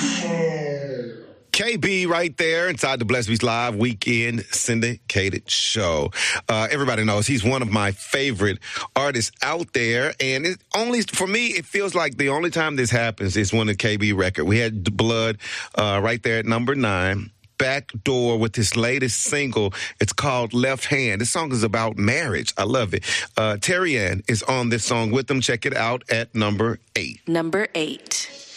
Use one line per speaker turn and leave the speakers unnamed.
KB right there inside the Blessed Beats Live Weekend syndicated show. Everybody knows he's one of my favorite artists out there. And it only, for me, it feels like the only time this happens is when the KB record. We had Blood right there at number 9. Backdoor with his latest single. It's called Left Hand. This song is about marriage. I love it. Terry Ann is on this song with them. Check it out at number 8.
Number 8.